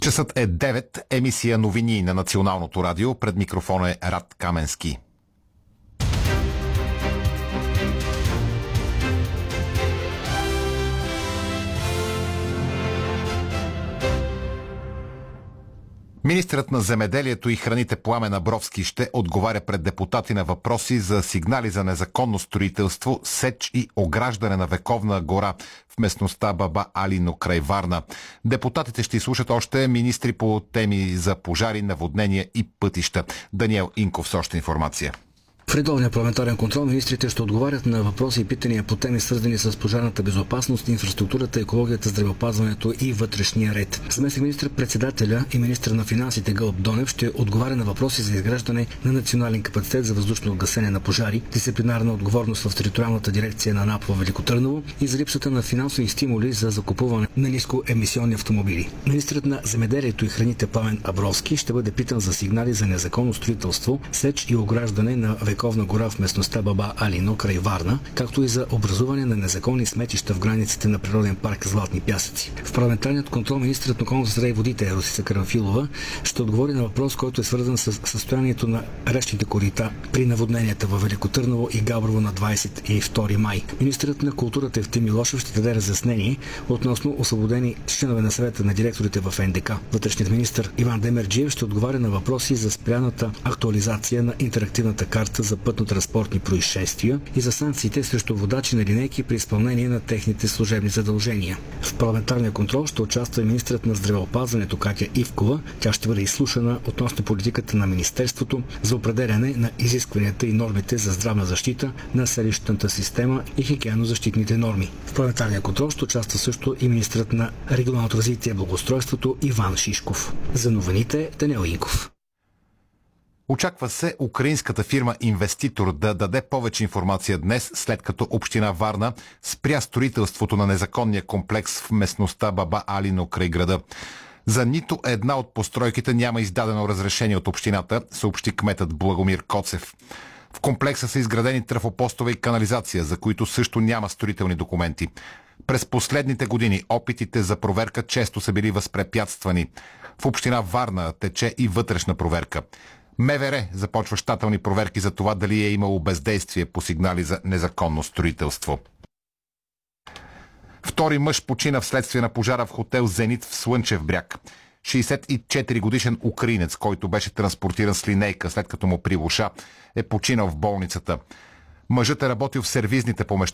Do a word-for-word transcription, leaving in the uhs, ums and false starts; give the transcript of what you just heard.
Часът е девет, емисия новини на Националното радио. Пред микрофона е Рад Каменски. Министърът на земеделието и храните Пламен Абровски ще отговаря пред депутати на въпроси за сигнали за незаконно строителство, сеч и ограждане на Вековна гора в местността Баба Алино край Варна. Депутатите ще изслушат още министри по теми за пожари, наводнения и пътища. Даниел Инков с още информация. В редовния парламентарен контрол министрите ще отговарят на въпроси и питания по теми, свързани с пожарната безопасност, инфраструктурата, екологията, здравеопазването и вътрешния ред. Заместник министър-председателя и министър на финансите Гълъб Донев ще отговаря на въпроси за изграждане на национален капацитет за въздушно гасене на пожари, дисциплинарна отговорност в териториалната дирекция на НАП в Велико Търново и за липсата на финансови стимули за закупуване на нискоемисионни автомобили. Министърът на земеделието и храните Пламен Абровски ще бъде питан за сигнали за незаконно строителство, сеч и ограждане на Вековна гора в местността Баба Алино край Варна, както и за образуване на незаконни сметища в границите на природен парк Златни пясъци. В парламентарният контрол министърът на околната среда и водите Росица Карамфилова ще отговори на въпрос, който е свързан с състоянието на речните корита при наводненията във Велико Търново и Габрово на двадесет и втори май. Министърът на културата Евтим Милошев ще даде разяснение относно освободени членове на съвета на директорите в Ен Де Ка. Вътрешният министър Иван Демерджиев ще отговаря на въпроси за спряната актуализация на интерактивната карта за пътно-транспортни происшествия и за санкциите срещу водачи на линейки при изпълнение на техните служебни задължения. В парламентарния контрол ще участва и министърът на здравеопазването Катя Ивкова. Тя ще бъде изслушана относно политиката на министерството за определяне на изискванията и нормите за здравна защита на селищната система и хигиенно-защитните норми. В парламентарния контрол ще участва също и министърът на регионалното развитие и благоустройството Иван Шишков. За новините Даниел Инков. Очаква се украинската фирма Инвеститор да даде повече информация днес, след като община Варна спря строителството на незаконния комплекс в местността Баба Алино край града. За нито една от постройките няма издадено разрешение от общината, съобщи кметът Благомир Коцев. В комплекса са изградени трафопостове и канализация, за които също няма строителни документи. През последните години опитите за проверка често са били възпрепятствани. В община Варна тече и вътрешна проверка. Ме Ве Ре започва щателни проверки за това дали е имало бездействие по сигнали за незаконно строителство. Втори мъж почина вследствие на пожара в хотел Зенит в Слънчев бряг. шейсет и четири годишен украинец, който беше транспортиран с линейка, след като му прилуша, е починал в болницата. Мъжът е работил в сервизните помещения